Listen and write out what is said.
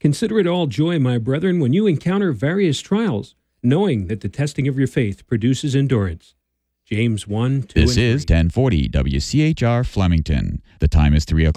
Consider it all joy, my brethren, when you encounter various trials, knowing that the testing of your faith produces endurance. James 1, 2, This and 3. is 1040 WCHR Flemington. The time is 3 o'clock.